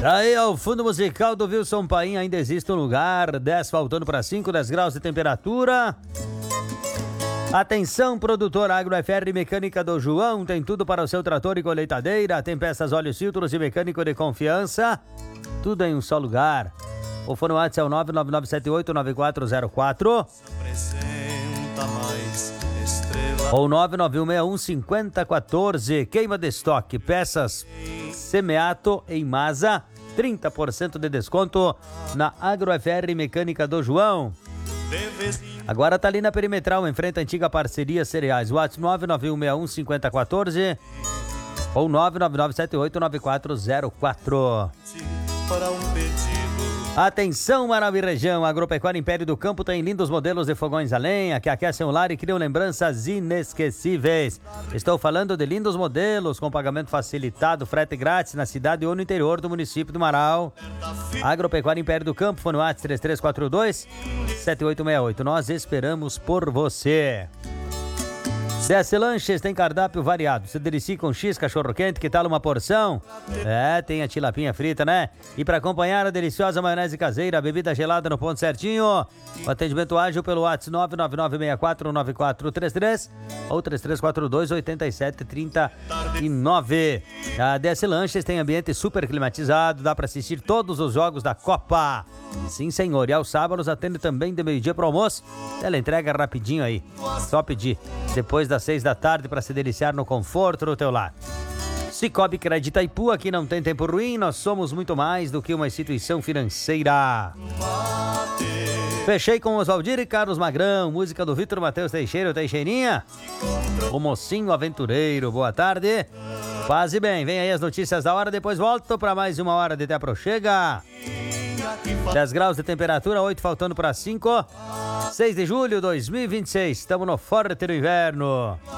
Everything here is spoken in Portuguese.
Aí ao fundo musical do Wilson Paim, ainda existe um lugar, 10 faltando para 5, 10 graus de temperatura. Atenção, produtor AgroFR Mecânica do João, tem tudo para o seu trator e colheitadeira, tem peças, óleos, filtros e mecânico de confiança, tudo em um só lugar. O fone WhatsApp é o 999789404 ou 991615014. Queima de estoque, peças Semeato em Masa, 30% de desconto na AgroFR Mecânica do João. Agora tá ali na Perimetral, em frente à antiga parceria Cereais. WhatsApp 991615014 ou 999789404. Atenção, Maravilha Região, Agropecuária Império do Campo tem lindos modelos de fogões a lenha que aquecem o lar e criam lembranças inesquecíveis. Estou falando de lindos modelos com pagamento facilitado, frete grátis na cidade ou no interior do município do Marau. Agropecuária Império do Campo, fone WhatsApp 3342-7868. Nós esperamos por você. DS Lanches tem cardápio variado. Cederici com X, cachorro quente, que tal uma porção? Tem a tilapinha frita, né? E para acompanhar a deliciosa maionese caseira, a bebida gelada no ponto certinho. O atendimento ágil pelo WhatsApp 999649433 ou 3342-8739. A DS Lanches tem ambiente super climatizado, dá para assistir todos os jogos da Copa. Sim, senhor. E aos sábados atende também de meio-dia pro almoço. Ela entrega rapidinho aí. Só pedir. Depois das 6 da tarde para se deliciar no conforto do teu lar. Cicobi Crédito Itaipu, aqui não tem tempo ruim, nós somos muito mais do que uma instituição financeira. Fechei com Oswaldir e Carlos Magrão, música do Vitor Matheus Teixeira, o Teixeirinha, o mocinho aventureiro. Boa tarde, paz e bem. Vem aí as notícias da hora, depois volto para mais uma hora de Te Aproxega. 10 graus de temperatura, 8 faltando para 5. 6 de julho de 2026, estamos no forte do inverno.